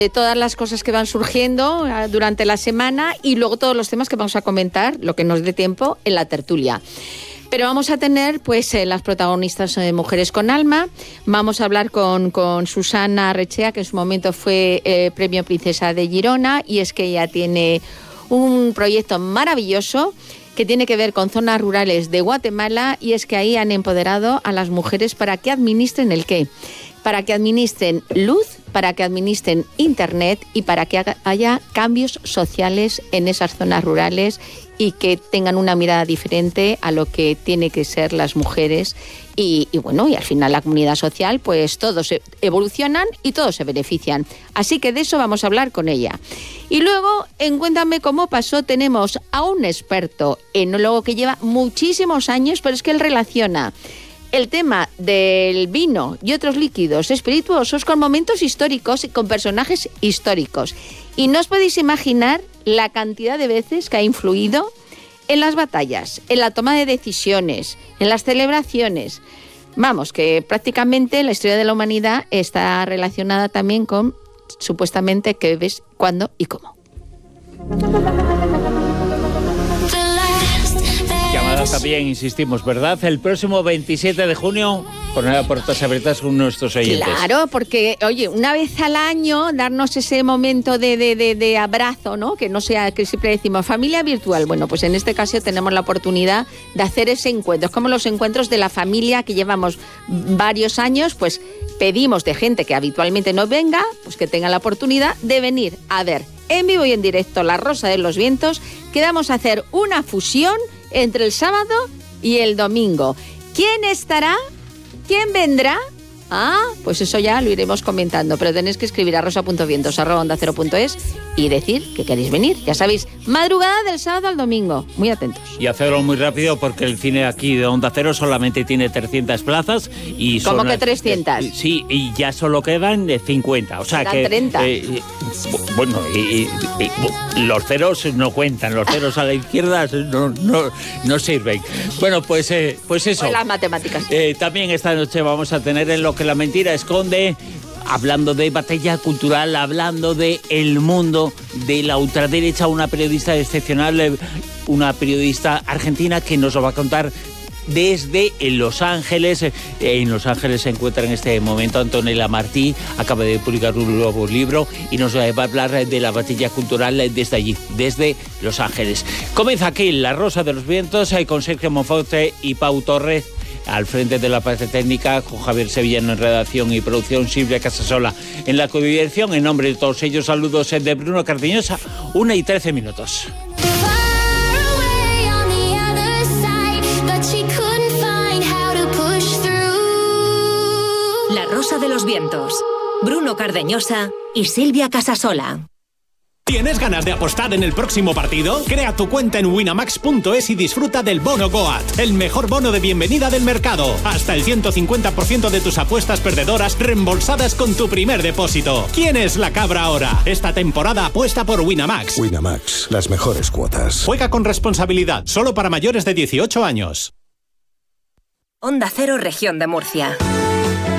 todas las cosas que van surgiendo durante la semana y luego todos los temas que vamos a comentar, lo que nos dé tiempo, en la tertulia. Pero vamos a tener pues las protagonistas de Mujeres con Alma. Vamos a hablar con Susana Rechea, que en su momento fue Premio Princesa de Girona, y es que ella tiene un proyecto maravilloso que tiene que ver con zonas rurales de Guatemala, y es que ahí han empoderado a las mujeres para que administren ¿el qué? Para que administren luz, para que administren internet y para que haya cambios sociales en esas zonas rurales y que tengan una mirada diferente a lo que tiene que ser las mujeres y al final la comunidad social, pues todos evolucionan y todos se benefician. Así que de eso vamos a hablar con ella. Y luego, en Cuéntame cómo pasó, tenemos a un experto enólogo que lleva muchísimos años, pero es que él relaciona el tema del vino y otros líquidos espirituosos con momentos históricos y con personajes históricos. Y no os podéis imaginar la cantidad de veces que ha influido en las batallas, en la toma de decisiones, en las celebraciones. Vamos, que prácticamente la historia de la humanidad está relacionada también con, supuestamente, qué bebes, cuándo y cómo. Llamadas también, insistimos, ¿verdad? El próximo 27 de junio, jornada puertas abiertas con nuestros oyentes. Claro, porque, oye, una vez al año, darnos ese momento de abrazo, ¿no? Que no sea, que siempre decimos, familia virtual. Bueno, pues en este caso tenemos la oportunidad de hacer ese encuentro. Es como los encuentros de la familia que llevamos varios años, pues pedimos de gente que habitualmente no venga, pues que tenga la oportunidad de venir a ver en vivo y en directo La Rosa de los Vientos, que vamos a hacer una fusión entre el sábado y el domingo. ¿Quién estará? ¿Quién vendrá? Pues eso ya lo iremos comentando, pero tenéis que escribir a rosa.vientos@ondacero.es y decir que queréis venir. Ya sabéis, madrugada del sábado al domingo. Muy atentos. Y hacerlo muy rápido porque el cine aquí de Onda Cero solamente tiene 300 plazas. Y ¿Cómo que 300? Sí, y ya solo quedan 50. O sea que 30. Los ceros no cuentan, los ceros a la izquierda no sirven. Bueno, pues eso. Pues las matemáticas. También esta noche vamos a tener en Lo que la mentira esconde, hablando de batalla cultural, hablando de el mundo de la ultraderecha, una periodista excepcional, una periodista argentina que nos lo va a contar desde Los Ángeles. En Los Ángeles se encuentra en este momento Antonella Martí, acaba de publicar un nuevo libro y nos va a hablar de la batalla cultural desde allí, desde Los Ángeles. Comienza aquí La Rosa de los Vientos con Sergio Monforte y Pau Torres al frente de la parte técnica, con Javier Sevillano en redacción y producción, Silvia Casasola en la codirección. En nombre de todos ellos, saludos de Bruno Cardeñosa, 1:13. La Rosa de los Vientos, Bruno Cardeñosa y Silvia Casasola. ¿Tienes ganas de apostar en el próximo partido? Crea tu cuenta en winamax.es y disfruta del bono Goat, el mejor bono de bienvenida del mercado. Hasta el 150% de tus apuestas perdedoras reembolsadas con tu primer depósito. ¿Quién es la cabra ahora? Esta temporada apuesta por Winamax. Winamax, las mejores cuotas. Juega con responsabilidad, solo para mayores de 18 años. Onda Cero, Región de Murcia.